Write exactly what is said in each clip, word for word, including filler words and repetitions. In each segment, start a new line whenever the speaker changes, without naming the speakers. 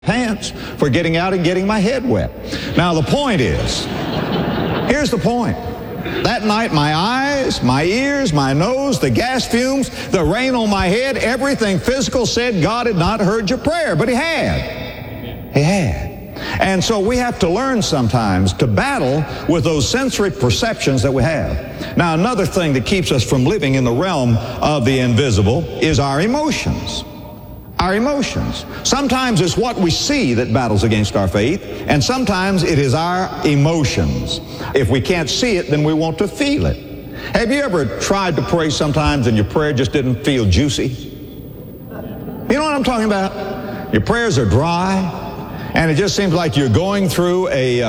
pants for getting out and getting my head wet. Now the point is, here's the point. That night my eyes, my ears, my nose, the gas fumes, the rain on my head, everything physical said God had not heard your prayer, but He had. He had. And so we have to learn sometimes to battle with those sensory perceptions that we have. Now another thing that keeps us from living in the realm of the invisible is our emotions. Our emotions. Sometimes it's what we see that battles against our faith, and sometimes it is our emotions. If we can't see it, then we want to feel it. Have you ever tried to pray sometimes and your prayer just didn't feel juicy? You know what I'm talking about? Your prayers are dry, and it just seems like you're going through a uh,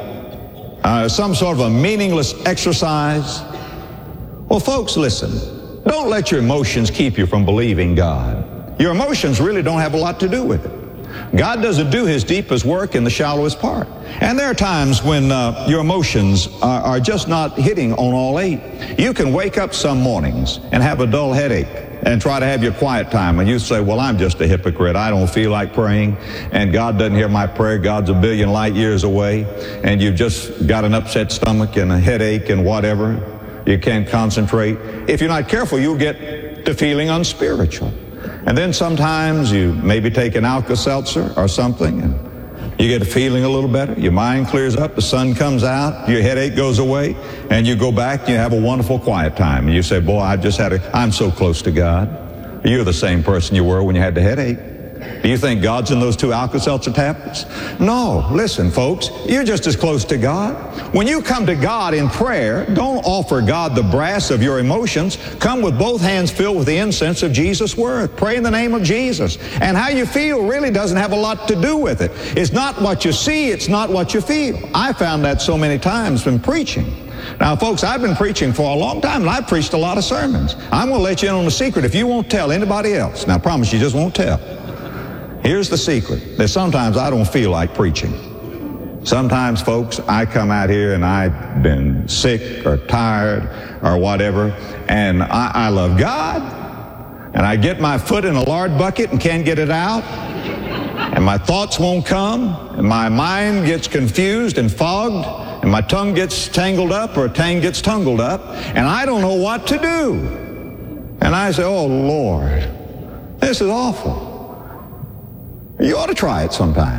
uh, some sort of a meaningless exercise. Well, folks, listen. Don't let your emotions keep you from believing God. Your emotions really don't have a lot to do with it. God doesn't do His deepest work in the shallowest part. And there are times when uh, your emotions are, are just not hitting on all eight. You can wake up some mornings and have a dull headache and try to have your quiet time, and you say, well, I'm just a hypocrite. I don't feel like praying, and God doesn't hear my prayer. God's a billion light years away, and you've just got an upset stomach and a headache and whatever. You can't concentrate. If you're not careful, you'll get to feeling unspiritual. And then sometimes you maybe take an Alka-Seltzer or something, and you get a feeling a little better. Your mind clears up, the sun comes out, your headache goes away, and you go back and you have a wonderful quiet time. And you say, boy, I just had a, I'm so close to God. You're the same person you were when you had the headache. Do you think God's in those two Alka-Seltzer tablets? No. Listen, folks, you're just as close to God. When you come to God in prayer, don't offer God the brass of your emotions. Come with both hands filled with the incense of Jesus' word. Pray in the name of Jesus. And how you feel really doesn't have a lot to do with it. It's not what you see, it's not what you feel. I found that so many times when preaching. Now, folks, I've been preaching for a long time, and I've preached a lot of sermons. I'm going to let you in on a secret if you won't tell anybody else. Now, I promise you just won't tell. Here's the secret, that sometimes I don't feel like preaching. Sometimes, folks, I come out here and I've been sick or tired or whatever, and I, I love God, and I get my foot in a lard bucket and can't get it out, and my thoughts won't come, and my mind gets confused and fogged, and my tongue gets tangled up or a tang gets tangled up, and I don't know what to do. And I say, oh, Lord, this is awful. You ought to try it sometime.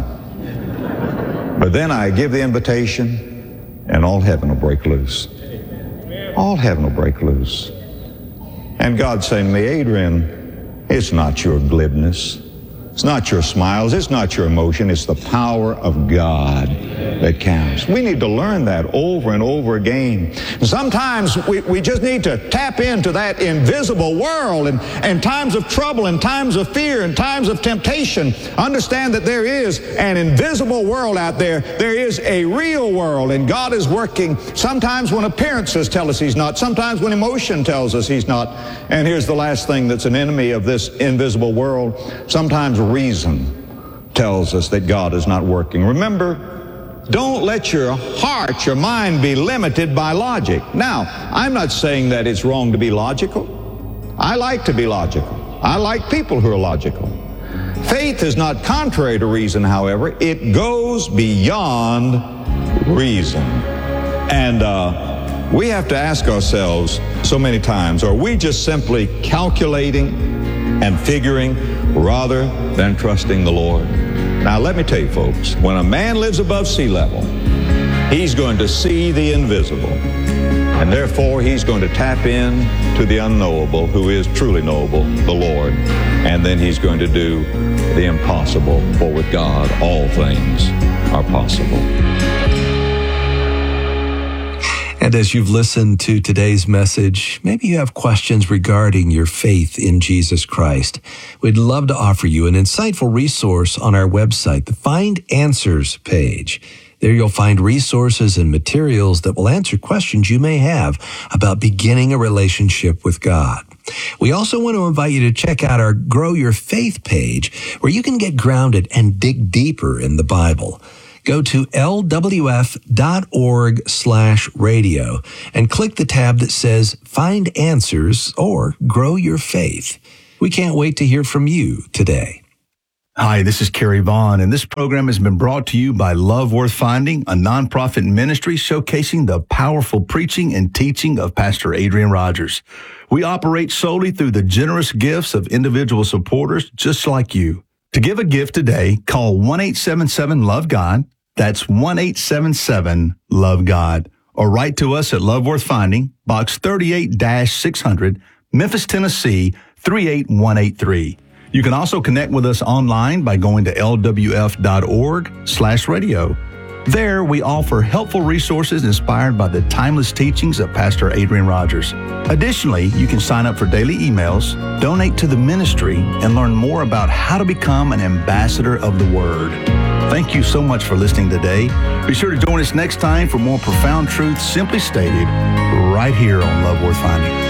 But then I give the invitation, and all heaven will break loose. All heaven will break loose. And God's saying to me, Adrian, it's not your glibness. It's not your smiles. It's not your emotion. It's the power of God that counts. We need to learn that over and over again. And sometimes we, we just need to tap into that invisible world, and in times of trouble, in times of fear, in times of temptation, understand that there is an invisible world out there. There is a real world, and God is working sometimes when appearances tell us He's not, sometimes when emotion tells us He's not. And here's the last thing that's an enemy of this invisible world. Sometimes reason tells us that God is not working. Remember, don't let your heart, your mind be limited by logic. Now, I'm not saying that it's wrong to be logical. I like to be logical. I like people who are logical. Faith is not contrary to reason, however. It goes beyond reason. And uh, we have to ask ourselves so many times, are we just simply calculating and figuring rather than trusting the Lord? Now, let me tell you, folks, when a man lives above sea level, he's going to see the invisible, and therefore he's going to tap in to the unknowable, who is truly knowable, the Lord, and then he's going to do the impossible, for with God all things are possible.
And as you've listened to today's message, maybe you have questions regarding your faith in Jesus Christ. We'd love to offer you an insightful resource on our website, the Find Answers page. There you'll find resources and materials that will answer questions you may have about beginning a relationship with God. We also want to invite you to check out our Grow Your Faith page, where you can get grounded and dig deeper in the Bible. Go to L W F dot org slash radio and click the tab that says Find Answers or Grow Your Faith. We can't wait to hear from you today.
Hi, this is Kerry Vaughn, and this program has been brought to you by Love Worth Finding, a nonprofit ministry showcasing the powerful preaching and teaching of Pastor Adrian Rogers. We operate solely through the generous gifts of individual supporters just like you. To give a gift today, call one eight seven seven love God. That's one eight seven seven love God. Or write to us at Love Worth Finding, Box thirty-eight six hundred, Memphis, Tennessee, three eight one eight three. You can also connect with us online by going to L W F dot org slash radio. There, we offer helpful resources inspired by the timeless teachings of Pastor Adrian Rogers. Additionally, you can sign up for daily emails, donate to the ministry, and learn more about how to become an ambassador of the Word. Thank you so much for listening today. Be sure to join us next time for more profound truths simply stated right here on Love Worth Finding.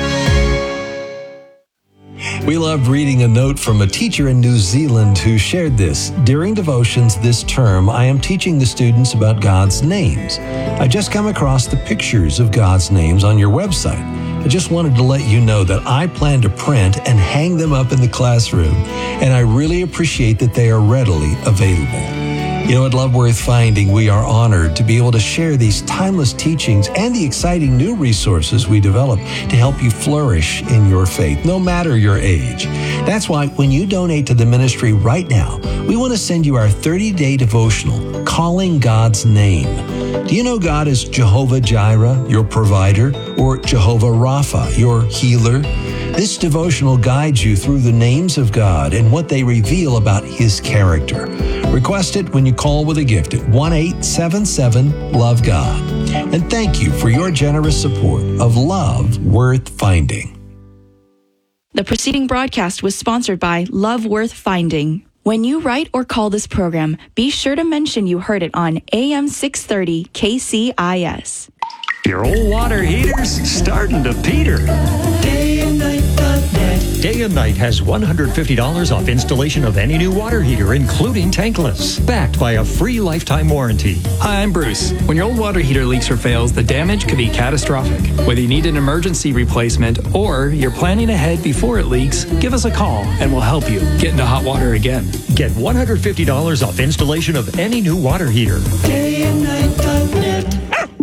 We loved reading a note from a teacher in New Zealand who shared this. During devotions this term, I am teaching the students about God's names. I just come across the pictures of God's names on your website. I just wanted to let you know that I plan to print and hang them up in the classroom, and I really appreciate that they are readily available. You know, at Love Worth Finding, we are honored to be able to share these timeless teachings and the exciting new resources we develop to help you flourish in your faith, no matter your age. That's why when you donate to the ministry right now, we want to send you our thirty-day devotional, Calling God's Name. Do you know God is Jehovah Jireh, your provider, or Jehovah Rapha, your healer? This devotional guides you through the names of God and what they reveal about His character. Request it when you call with a gift at one eight seven seven love God. And thank you for your generous support of Love Worth Finding.
The preceding broadcast was sponsored by Love Worth Finding. When you write or call this program, be sure to mention you heard it on A M six thirty K C I S.
Your old water heater's starting to peter. Day and Night dot net. Day and Night has one hundred fifty dollars off installation of any new water heater, including tankless, backed by a free lifetime warranty.
Hi, I'm Bruce. When your old water heater leaks or fails, the damage could be catastrophic. Whether you need an emergency replacement or you're planning ahead before it leaks, give us a call and we'll help you get into hot water again.
Get one hundred fifty dollars off installation of any new water heater. Day and Night dot net.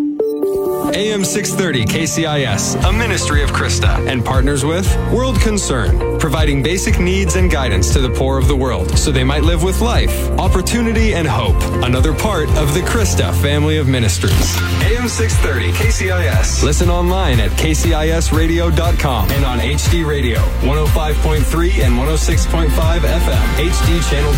A M six thirty K C I S, a ministry of Krista, and partners with World Concern, providing basic needs and guidance to the poor of the world so they might live with life, opportunity, and hope. Another part of the Krista family of ministries. A M six thirty K C I S. Listen online at K C I S radio dot com and on H D Radio, one oh five point three and one oh six point five F M, H D Channel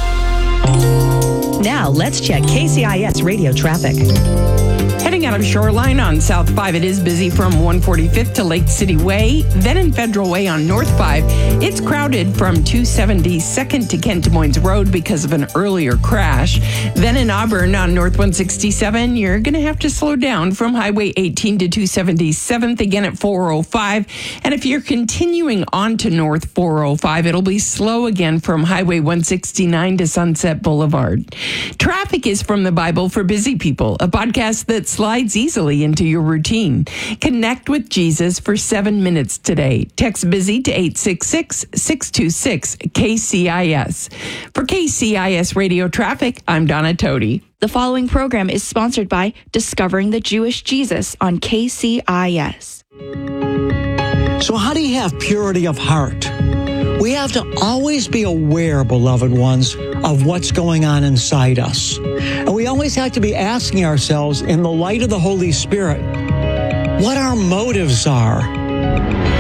two.
Now let's check K C I S radio traffic.
Heading out of Shoreline on South five, it is busy from one forty-fifth to Lake City Way. Then in Federal Way on North five, it's crowded from two seventy-second to Kent Des Moines Road because of an earlier crash. Then in Auburn on North one sixty-seven, you're going to have to slow down from Highway eighteen to two seventy-seventh, again at four oh five. And if you're continuing on to North four oh five, it'll be slow again from Highway one sixty-nine to Sunset Boulevard. Traffic is from the Bible for Busy People, a podcast that slides easily into your routine. Connect with Jesus for seven minutes today. Text BUSY to eight six six, six two six, K C I S. For K C I S Radio Traffic, I'm Donna Tody.
The following program is sponsored by Discovering the Jewish Jesus on K C I S.
So how do you have purity of heart? We have to always be aware, beloved ones, of what's going on inside us. And we always have to be asking ourselves, in the light of the Holy Spirit, what our motives are.